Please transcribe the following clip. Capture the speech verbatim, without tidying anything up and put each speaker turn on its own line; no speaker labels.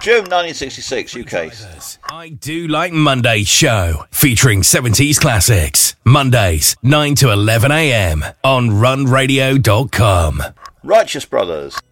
June nineteen sixty-six, U K.
I Do Like Monday show, featuring seventies classics. Mondays, nine to eleven a.m. on run radio dot com.
Righteous Brothers.